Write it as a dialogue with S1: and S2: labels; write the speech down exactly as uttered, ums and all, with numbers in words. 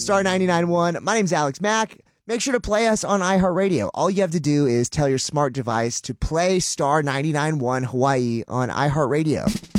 S1: Star ninety-nine point one. My name's Alex Mack. Make sure to play us on iHeartRadio. All you have to do is tell your smart device to play Star ninety-nine point one Hawaii on iHeartRadio.